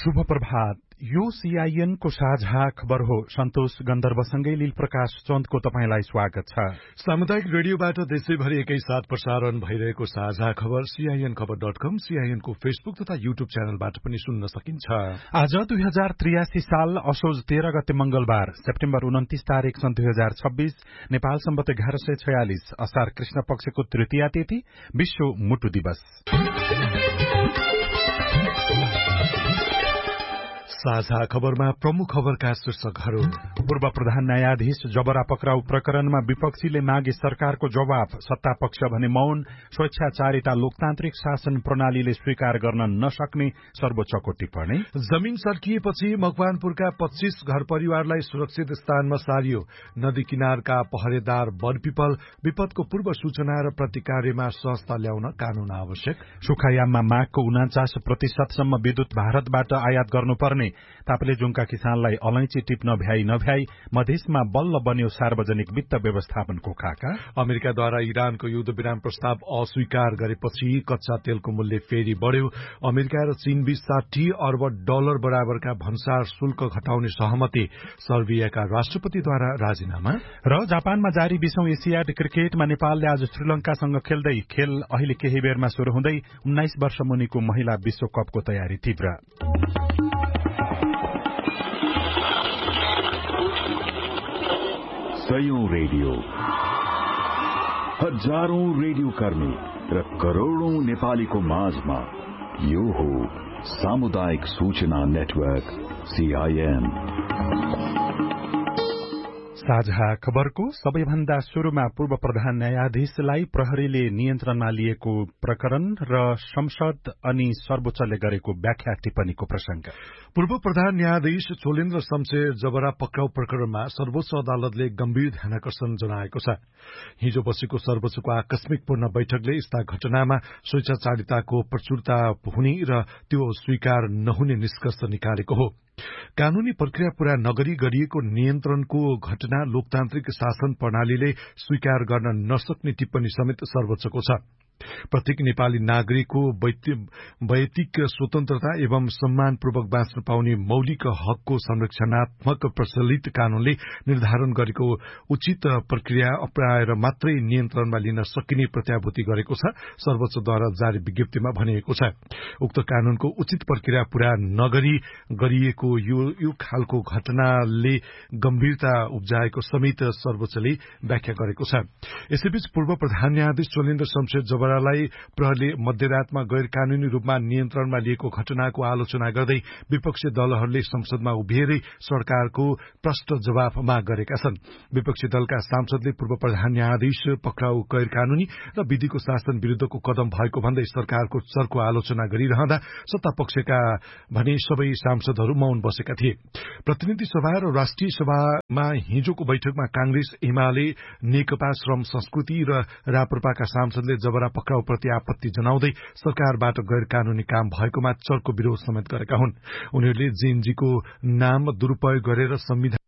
शुभ प्रभात। यो सीआईएन को साझा खबर हो। सन्तोष गन्धर्वसँगै लील प्रकाश चन्दको तपाईंलाई स्वागत छ। सामुदायिक रेडियोबाट देशैभरि एकैसाथ प्रसारण भइरहेको साझा खबर सीआईएन खबर.com, सीआईएन को फेसबुक तथा युट्युब च्यानलबाट पनि सुन्न सकिन्छ। आज 2083 साल असोज 13 गते मंगलबार, सेप्टेम्बर 29 तारिक सन् 2026, नेपाल सम्वत 1146, असार कृष्ण पक्षको तृतीया तिथि, विश्व मुटु दिवस। साझा खबरमा प्रमुख खबरका शीर्षकहरू। पूर्व प्रधान न्यायाधीश जबरा पक्राउ प्रकरणमा विपक्षीले मागे सरकारको जवाफ, सत्तापक्ष भने मौन, स्वेच्छाचारिता लोकतान्त्रिक शासन प्रणालीले स्वीकार गर्न नसक्ने सर्वोच्चको टिप्पणी। जमीन सर्किएपछि मकवानपुरका 25 घर परिवारलाई सुरक्षित स्थानमा सारियो। नदी किनारका पहरेदार वनपिपल, विपदको पूर्व सूचना र प्रतिकार्यमा सहजता ल्याउन कानून आवश्यक। सुखायाममा मागको 49% विद्युत भारतबाट आयात गर्नुपर्ने, ताप्लेजुङका किसानलाई अलैँची टिप्न भ्याई नभ्याई मधेसमा बल्ल बन्यो सार्वजनिक वित्त व्यवस्थापनको खाका। अमेरिकाद्वारा इरानको युद्ध विराम प्रस्ताव अस्वीकार गरेपछि कच्चा तेलको मूल्य फेरि बढ़्यो। अमेरिका र चीनबीच $60 अर्ब बराबरका भन्सार शुल्क घटाउने सहमति। सर्बियाका राष्ट्रपतिद्वारा राजीनामा। र जापानमा जारी 20औं एसियाड क्रिकेटमा नेपालले आज श्रीलंकासँग खेल्दै, खेल अहिले केही बेरमा शुरू हुँदै 19 वर्ष मुनिको महिला विश्वकपको तयारी तीव्र। सयौं रेडियो, हजारौं रेडियो कर्मी र करोड़ौं नेपालीको माझमा यो हो सामुदायिक सूचना नेटवर्क सीआईएन। साझा खबरको सबैभन्दा शुरूमा पूर्व प्रधान न्यायाधीशलाई प्रहरीले नियन्त्रणमा लिएको प्रकरण र संसद अनि सर्वोच्चले गरेको व्याख्या टिप्पणीको प्रसंग। पूर्व प्रधान न्यायाधीश चोलेन्द्र शमशेर जबरा पक्राउ प्रकरणमा सर्वोच्च अदालतले गम्भीर ध्यानाकर्षण जनाएको छ। हिजो बसेको सर्वोच्चको आकस्मिक पूर्ण बैठकले यस्ता घटनामा स्वेच्छाचारिताको प्रचुरता हुने र त्यो स्वीकार नहुने निष्कर्ष निकालेको हो। कानूनी प्रक्रिया पूरा नगरी गरिएको नियन्त्रणको घटना लोकतान्त्रिक शासन प्रणालीले स्वीकार गर्न नसक्ने टिप्पणी समेत सर्वोच्चको छ। प्रत्येक नेपाली नागरिकको वैयक्तिक स्वतन्त्रता एवं सम्मानपूर्वक बाँच्न पाउने मौलिक हकको संरक्षणात्मक प्रचलित कानूनले निर्धारण गरेको उचित प्रक्रिया अपनाएर मात्रै नियन्त्रणमा लिन सकिने प्रत्याभूति गरेको छ। सर्वोच्चद्वारा जारी विज्ञप्तिमा भनिएको छ, उक्त कानूनको उचित प्रक्रिया पूरा नगरी गरिएको यो खालको घटनाले गम्भीरता उब्जाएको समेत सर्वोच्चले व्याख्या गरेको छ। यसैबीच पूर्व प्रधान न्यायाधीश चोलेन्द्र शमशेर जबरालाई प्रहरीले मध्यरातमा गैर कानूनी रूपमा नियन्त्रणमा लिएको घटनाको आलोचना गर्दै विपक्षी दलहरूले संसदमा उभिएरै सरकारको प्रष्ट जवाफ माग गरेका छन्। विपक्षी दलका सांसदले पूर्व प्रधान न्यायाधीश पक्राउ गैर कानूनी र विधिको शासन विरूद्धको कदम भएको भन्दै सरकारको चर्को आलोचना गरिरहँदा सत्तापक्षका भने सबै सांसदहरू मौन बसेका थिए। प्रतिनिधि सभा र राष्ट्रिय सभामा हिजोको बैठकमा कांग्रेस, एमाले, नेकपा श्रम संस्कृति र राप्रपाका सांसदले जबरा पक्राउ प्रति आपत्ति जनाउँदै सरकारबाट गैर कानूनी काम भएकोमा चर्को विरोध समेत गरेका हुन्। उनीहरूले जेएनजीको नाम दुरूपयोग गरेर संविधान